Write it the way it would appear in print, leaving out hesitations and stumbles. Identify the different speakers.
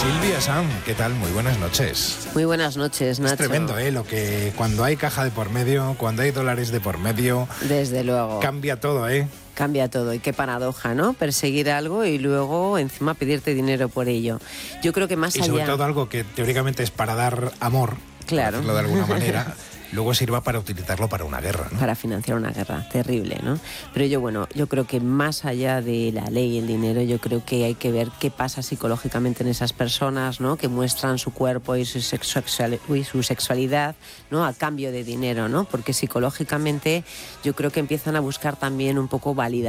Speaker 1: Silvia Sam, ¿qué tal? Muy buenas noches.
Speaker 2: Muy buenas noches, Nacho.
Speaker 1: Es tremendo, lo que cuando hay caja de por medio, cuando hay dólares de por medio...
Speaker 2: Desde luego.
Speaker 1: Cambia todo,
Speaker 2: Cambia todo, y qué paradoja, ¿no? Perseguir algo y luego encima pedirte dinero por ello. Yo creo que más allá...
Speaker 1: Y sobre todo algo que teóricamente es para dar amor,
Speaker 2: claro,
Speaker 1: por decirlo de alguna manera... luego sirva para utilizarlo para una guerra, ¿no?
Speaker 2: Para financiar una guerra, terrible, ¿no? Pero yo creo que más allá de la ley y el dinero, yo creo que hay que ver qué pasa psicológicamente en esas personas, ¿no? Que muestran su cuerpo y su sexualidad, ¿no? A cambio de dinero, ¿no? Porque psicológicamente yo creo que empiezan a buscar también un poco validación.